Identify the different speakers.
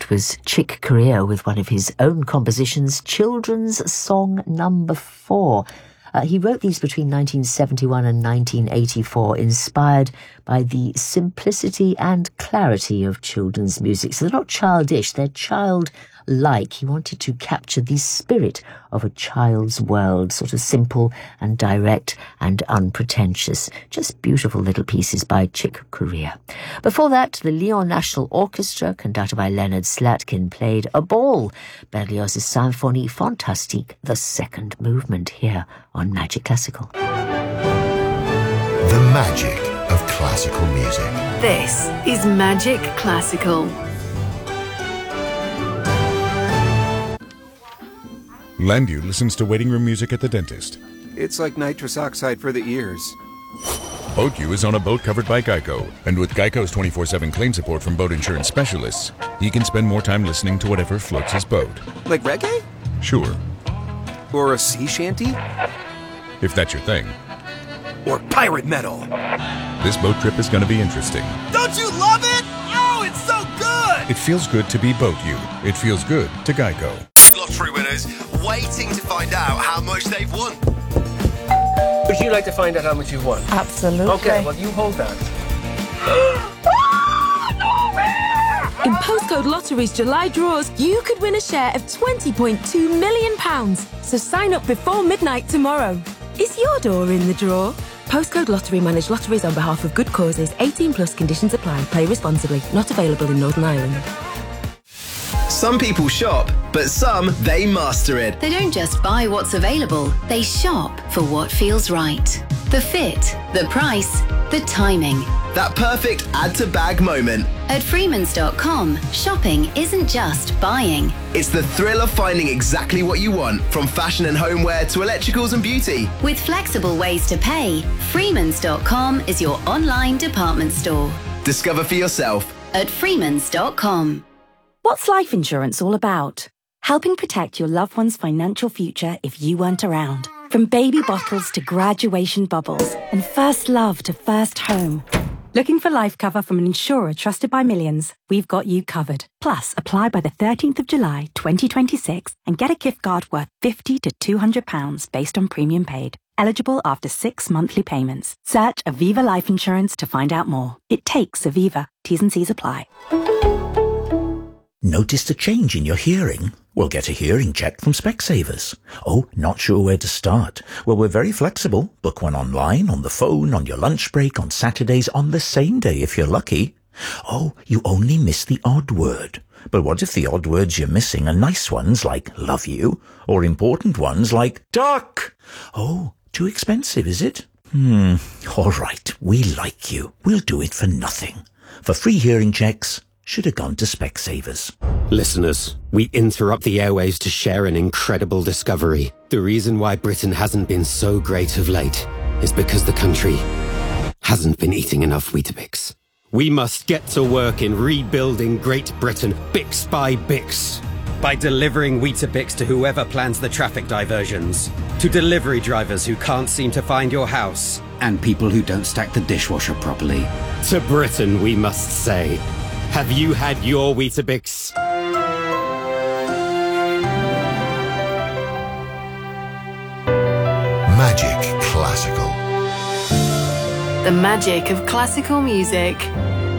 Speaker 1: That was Chick Corea with one of his own compositions, Children's Song Number 4. He wrote these between 1971 and 1984, inspired by the simplicity and clarity of children's music. So they're not childish, they're childlike. He wanted to capture the spirit of a child's world, sort of simple and direct and unpretentious. Just beautiful little pieces by Chick Corea. Before that, the Lyon National Orchestra, conducted by Leonard Slatkin, played A Ball, Berlioz's Symphonie Fantastique, the second movement, here on Magic Classical.
Speaker 2: The magic of classical music.
Speaker 3: This is Magic Classical.
Speaker 4: Landu listens to waiting room music at the dentist.
Speaker 5: It's like nitrous oxide for the ears.
Speaker 4: BoatU is on a boat covered by Geico, and with Geico's 24/7 claim support from boat insurance specialists, he can spend more time listening to whatever floats his boat.
Speaker 5: Like reggae?
Speaker 4: Sure,
Speaker 5: Or a sea shanty?
Speaker 4: if that's your thing.
Speaker 5: Or pirate metal?
Speaker 4: This boat trip is going to be interesting.
Speaker 6: Don't you love it? Oh, it's so good!
Speaker 4: It feels good to be BoatU. It feels good to Geico.
Speaker 6: Lottery winners waiting to find out how much they've won.
Speaker 7: Would you like to find out how much you've won?
Speaker 8: Absolutely.
Speaker 7: Okay, well, you hold that.
Speaker 9: In Postcode Lottery's July draws, you could win a share of £20.2 million. So sign up before midnight tomorrow. Is your door in the draw? Postcode Lottery manage lotteries on behalf of good causes. 18 plus conditions apply. Play responsibly. Not available in Northern Ireland.
Speaker 6: Some people shop, but some, they master it.
Speaker 3: They don't just buy what's available, they shop for what feels right. The fit, the price, the timing.
Speaker 6: That perfect add-to-bag moment.
Speaker 3: At Freemans.com, shopping isn't just buying.
Speaker 6: It's the thrill of finding exactly what you want, from fashion and homeware to electricals and beauty.
Speaker 3: With flexible ways to pay, Freemans.com is your online department store.
Speaker 6: Discover for yourself.
Speaker 3: At Freemans.com.
Speaker 10: What's life insurance all about? Helping protect your loved one's financial future if you weren't around. From baby bottles to graduation bubbles and first love to first home. Looking for life cover from an insurer trusted by millions? We've got you covered. Plus, apply by the 13th of July 2026 and get a gift card worth £50 to £200 based on premium paid. Eligible after 6 monthly payments. Search Aviva Life Insurance to find out more. It takes Aviva. T's and C's apply.
Speaker 11: Noticed a change in your hearing? Well, get a hearing check from Specsavers. Oh, not sure where to start? Well, we're very flexible. Book one online, on the phone, on your lunch break, on Saturdays, on the same day if you're lucky. Oh, you only miss the odd word. But what if the odd words you're missing are nice ones like love you, or important ones like duck? Oh, too expensive, is it? All right, we like you. We'll do it for nothing. For free hearing checks, should have gone to Specsavers.
Speaker 12: Listeners, we interrupt the airwaves to share an incredible discovery. The reason why Britain hasn't been so great of late is because the country hasn't been eating enough Weetabix. We must get to work in rebuilding Great Britain, Bix by Bix. By delivering Weetabix to whoever plans the traffic diversions, to delivery drivers who can't seem to find your house,
Speaker 13: and people who don't stack the dishwasher properly.
Speaker 12: To Britain, we must say, have you had your Weetabix?
Speaker 2: Magic Classical.
Speaker 3: The magic of classical music.